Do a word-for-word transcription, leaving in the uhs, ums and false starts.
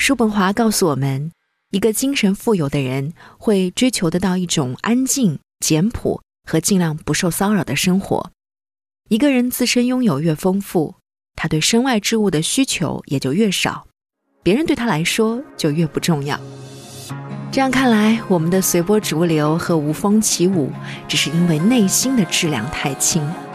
叔本华告诉我们，一个精神富有的人会追求得到一种安静、简朴和尽量不受骚扰的生活。一个人自身拥有越丰富，他对身外之物的需求也就越少，别人对他来说就越不重要。这样看来，我们的随波逐流和无风起舞，只是因为内心的质量太轻。